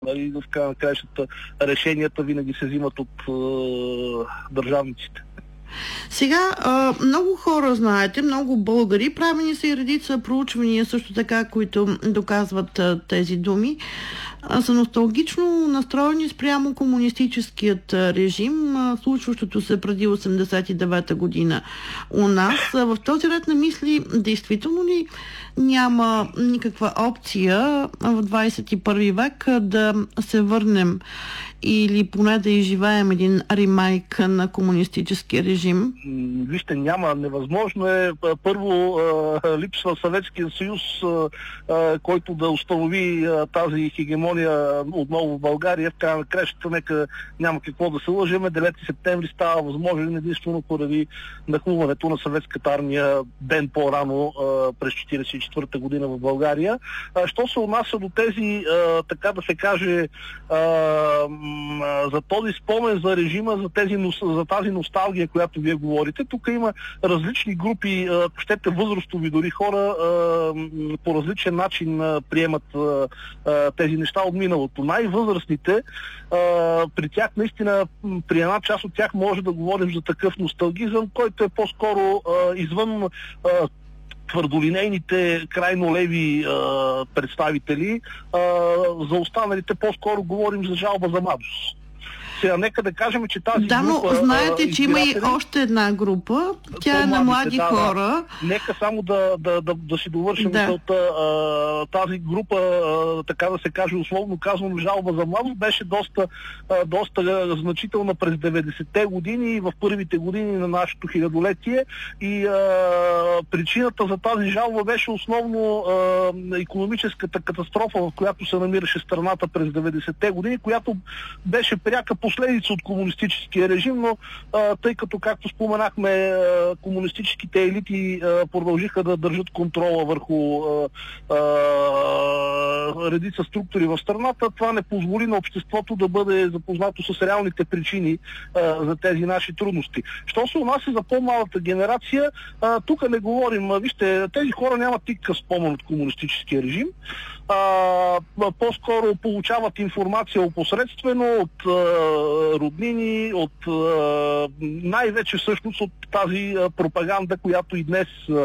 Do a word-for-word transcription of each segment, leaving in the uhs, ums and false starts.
Нали, в края на краищата решенията винаги се взимат от е, държавниците. Сега много хора, знаете, много българи, правени са и редица проучвания също така, които доказват тези думи, са носталгично настроени спрямо комунистическият режим, случващото се преди осемдесет и девета година у нас. В този ред на мисли, действително ли няма никаква опция в двадесет и първи век да се върнем или поне да изживеем един ремейк на комунистическия режим? Вижте, няма. Невъзможно е. Първо, липсва Съветския съюз, който да установи тази хегемония отново в България. В края на кращата, нека няма какво да се лъжеме. девети септември става възможен единствено поради нахлуването на съветската армия ден по-рано през четиридесет и четвърта година в България. Що се отнася до тези, така да се каже, за този спомен за режима, за, тези, за тази носталгия, която вие говорите. Тук има различни групи, ако щете възрастови дори хора, по различен начин приемат тези неща от миналото. Най-възрастните, при тях наистина, при една част от тях може да говорим за такъв носталгизъм, който е по-скоро извън твърдолинейните крайно леви а, представители. А, за останалите по-скоро говорим за жалба за младост. Сега, нека да кажем, че тази да, група... Да, но знаете, а, че има и още една група. Тя е на млади да, хора. Да. Нека само да, да, да, да си довършим да. мисълта. Тази група, а, така да се каже, условно казвам, жалба за младост, беше доста, а, доста значителна през деветдесетте години и в първите години на нашето хилядолетие. И а, причината за тази жалба беше основно а, икономическата катастрофа, в която се намираше страната през деветдесетте години, която беше пряка последица от комунистическия режим, но а, тъй като, както споменахме, а, комунистическите елити а, продължиха да държат контрола върху а, а, редица структури в страната, това не позволи на обществото да бъде запознато с реалните причини а, за тези наши трудности. Що се отнася за по-малата генерация, а, тук не говорим, а, вижте, тези хора нямат никакъв спомен от комунистическия режим. А, по-скоро получават информация опосредствено от а, роднини, от а, най-вече всъщност от тази а, пропаганда, която и днес а,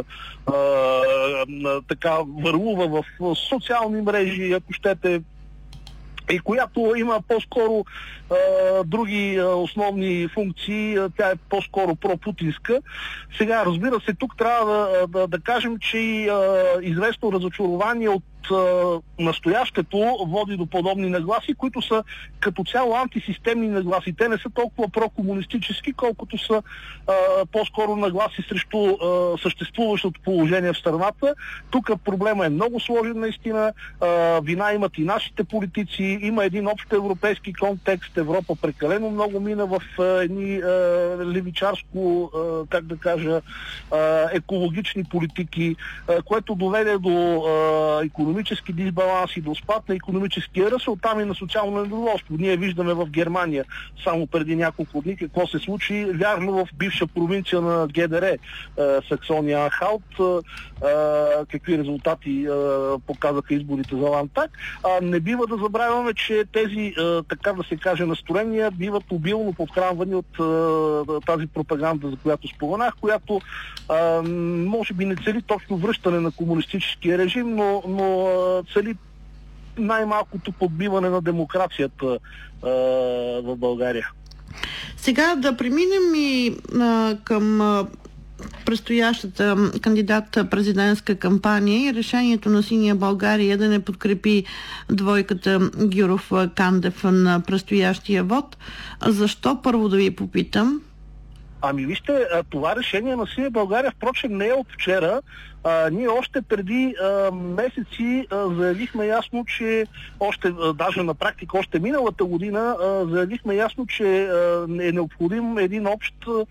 а, така върлува в социални мрежи, ако щете, и която има по-скоро а, други а, основни функции. Тя е по-скоро пропутинска. Сега, разбира се, тук трябва да, да, да кажем, че и а, известно разочарование от настоящето води до подобни нагласи, които са като цяло антисистемни нагласи. Те не са толкова прокомунистически, колкото са а, по-скоро нагласи срещу а, съществуващото положение в страната. Тук проблема е много сложен наистина. А, вина имат и нашите политици. Има един общ европейски контекст. Европа прекалено много мина в а, едни а, левичарско, а, как да кажа, а, екологични политики, а, което доведе до а, икономически дисбаланс и до спад на икономическия ръст, оттам и на социално недоволство. Ние виждаме в Германия само преди няколко дни какво се случи. Вярно, в бивша провинция на ГДР, Саксония Анхалт, какви резултати показаха изборите за Лантак. Не бива да забравяме, че тези, така да се каже, настроения биват обилно подхранвани от тази пропаганда, за която споменах, която може би не цели точно връщане на комунистическия режим, но, но цели най-малкото подбиване на демокрацията а, в България. Сега да преминем и а, към а, предстоящата кандидат президентска кампания и решението на Синя България да не подкрепи двойката Гюров-Кандев на предстоящия вод. Защо? Първо да ви попитам. Ами вижте, това решение на Синя България, впрочем, не е от вчера. А, ние още преди а, месеци а, заявихме ясно, че още, а, даже на практика, още миналата година а, заявихме ясно, че а, е необходим един общ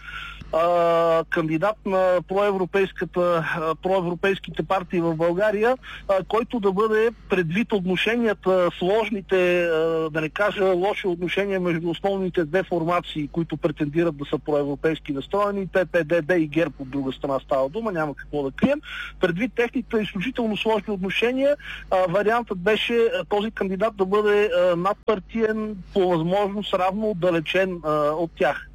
а, кандидат на проевропейската, а, проевропейските партии в България, а, който да бъде предвид отношенията, сложните, а, да не кажа лоши отношения между основните две формации, които претендират да са проевропейски настроени, П П Д Д и ГЕРБ от друга страна става дума, няма какво да крием. предвид техните изключително сложни отношения, а, вариантът беше а, този кандидат да бъде а, надпартиен, по възможност равно отдалечен а, от тях.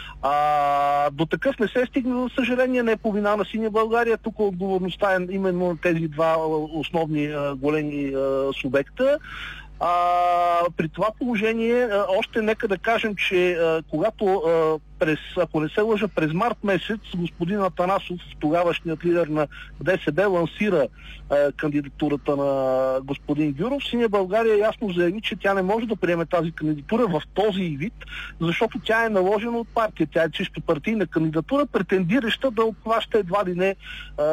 А, до такъв не се стигна, за съжаление, не е по вина на Синя България. Тук отговорността е именно на тези два основни а, големи а, субекта. А, при това положение, а, още нека да кажем, че а, когато а, през, ако не се лъжа, през март месец господин Атанасов, тогавашният лидер на ДСБ, лансира а, кандидатурата на господин Гюров, Синя България ясно заяви, че тя не може да приеме тази кандидатура в този вид, защото тя е наложена от партия. Тя е чисто партийна кандидатура, претендираща да обхваща едва ли не а,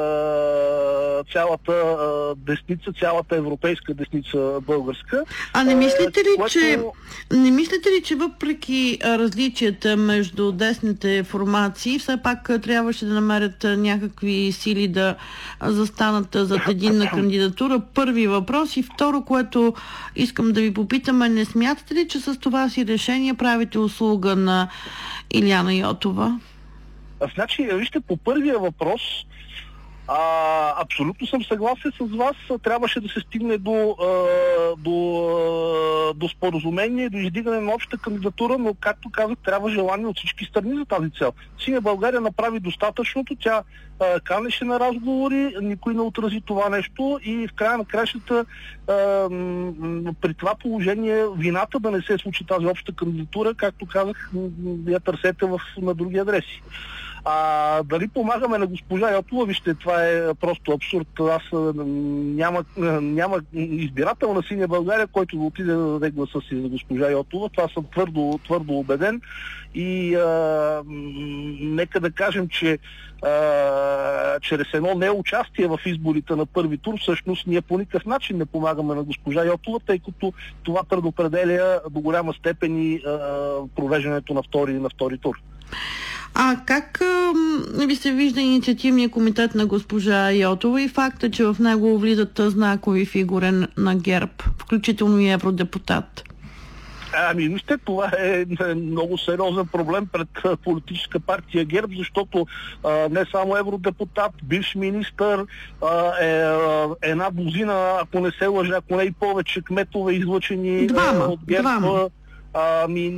цялата а, десница, цялата европейска десница българска. А не мислите ли, което... че не мислите ли, че въпреки различията между десните формации, все пак трябваше да намерят някакви сили да застанат зад единна кандидатура? Първи въпрос. И второ, което искам да ви попитаме, не смятате ли, че с това си решение правите услуга на Илияна Йотова? Значи, вижте, по първия въпрос, А, абсолютно съм съгласен с вас. Трябваше да се стигне до, а, до, а, до споразумение, до издигане на обща кандидатура, но, както казах, трябва желание от всички страни за тази цел. Синя България направи достатъчното, тя а, канеше на разговори, никой не отрази това нещо и в края на кращата а, м- при това положение вината да не се случи тази обща кандидатура, както казах, я търсете в, на други адреси. А дали помагаме на госпожа Йотова, вижте, това е просто абсурд. Аз няма, няма избирател на Синя България, който да отиде да даде гласа си за госпожа Йотова. Това съм твърдо, твърдо убеден. И а, нека да кажем, че а, чрез едно неучастие в изборите на първи тур, всъщност ние по никакъв начин не помагаме на госпожа Йотова, тъй като това предопределя до голяма степен и а, провеждането на втори, на втори тур. А как а, ви се вижда инициативния комитет на госпожа Йотова и факта, че в него влизат знакови фигури на ГЕРБ, включително и евродепутат? Ами, вижте, това е много сериозен проблем пред политическа партия ГЕРБ, защото а, не само евродепутат, бивш министър, а, е, една дозина, ако не се лъжа, ако не и повече кметове излъчени двама, от ГЕРБ. Двама. Ами,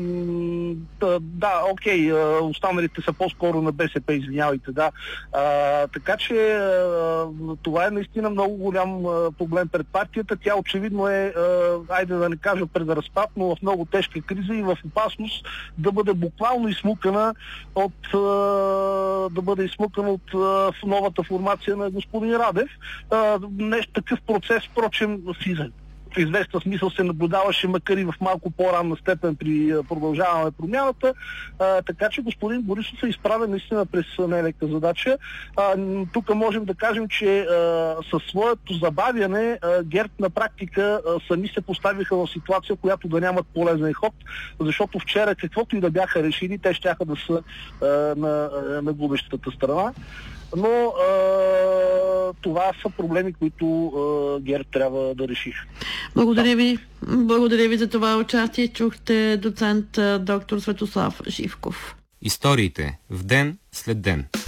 да, окей, останалите са по-скоро на БСП, извинявайте, да. А, така че а, това е наистина много голям а, проблем пред партията. Тя очевидно е, а, айде да не кажа пред разпад, но в много тежка криза и в опасност да бъде буквално изсмукана от, а, да бъде изсмукана от а, в новата формация на господин Радев. А, нещо такъв процес, впрочем, си в известен смисъл се наблюдаваше, макар и в малко по-ранна степен при Продължаваме промяната. А, така че господин Борисов е изправен наистина през нелека задача. А, тук можем да кажем, че а, със своето забавяне а, ГЕРБ на практика а, сами се поставиха в ситуация, която да нямат полезен ход, защото вчера каквото и да бяха решили, те щяха да са а, на, на губещата страна. Но а, това са проблеми, които а, ГЕРБ трябва да реши. Благодаря ви. Благодаря ви за това участие. Чухте доцент доктор Светослав Живков. Историите в ден след ден.